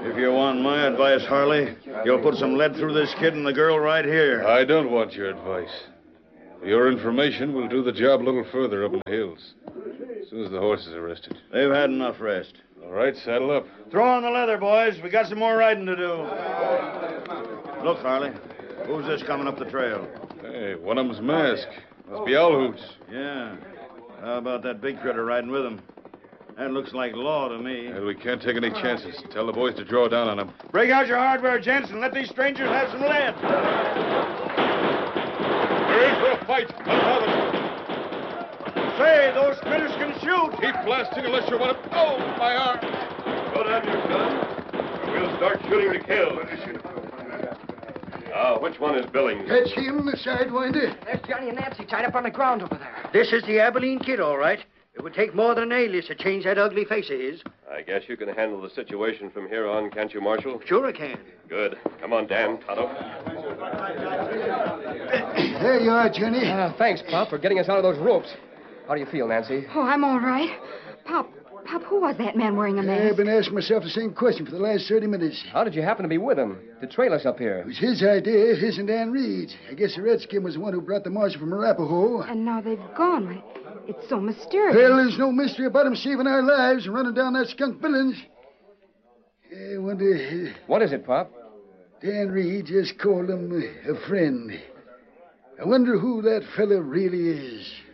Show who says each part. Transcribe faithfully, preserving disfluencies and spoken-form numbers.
Speaker 1: If you want my advice, Harley, you'll put some lead through this kid and the girl right here.
Speaker 2: I don't want your advice. For your information, we'll do the job a little further up in the hills. As soon as the horse is arrested.
Speaker 1: They've had enough rest.
Speaker 2: All right, saddle up.
Speaker 1: Throw on the leather, boys. We got some more riding to do. Look, Harley. Who's this coming up the trail?
Speaker 2: Hey, one of them's masked. Must be Owl Hoots.
Speaker 1: Yeah. How about that big critter riding with him? That looks like law to me.
Speaker 2: Well, we can't take any chances. Tell the boys to draw down on him.
Speaker 1: Break out your hardware, gents, and let these strangers have some lead.
Speaker 2: We're in for a fight.
Speaker 1: Say, those critters can shoot.
Speaker 2: Keep blasting unless you want to... Oh, my arm.
Speaker 3: Put on your gun, or we'll start shooting to kill. Now, which one is Billings?
Speaker 4: That's him, the sidewinder.
Speaker 5: There's Johnny and Nancy tied up on the ground over there.
Speaker 4: This is the Abilene Kid, all right. It would take more than an alias to change that ugly face of his.
Speaker 3: I guess you can handle the situation from here on, can't you, Marshal?
Speaker 4: Sure I can.
Speaker 3: Good. Come on, Dan, Tonto.
Speaker 4: There you are, Johnny.
Speaker 5: Uh, thanks, Pop, for getting us out of those ropes. How do you feel, Nancy?
Speaker 6: Oh, I'm all right. Pop, Pop, who was that man wearing a mask?
Speaker 4: I've been asking myself the same question for the last thirty minutes.
Speaker 5: How did you happen to be with him to trail us up here?
Speaker 4: It was his idea, his and Dan Reed's. I guess the Redskin was the one who brought the marshal from Arapahoe.
Speaker 6: And now they've gone. It's so mysterious.
Speaker 4: Well, there's no mystery about him saving our lives and running down that skunk Billings. I wonder...
Speaker 5: What is it, Pop?
Speaker 4: Dan Reed just called him a friend. I wonder who that fella really is.